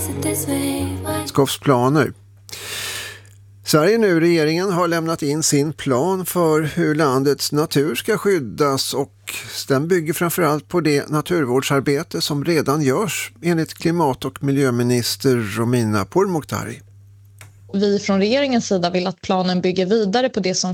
beredskapsplaner. Sverige nu, regeringen har lämnat in sin plan för hur landets natur ska skyddas och den bygger framförallt på det naturvårdsarbete som redan görs enligt klimat- och miljöminister Romina Pourmokhtari. Vi från regeringens sida vill att planen bygger vidare på det som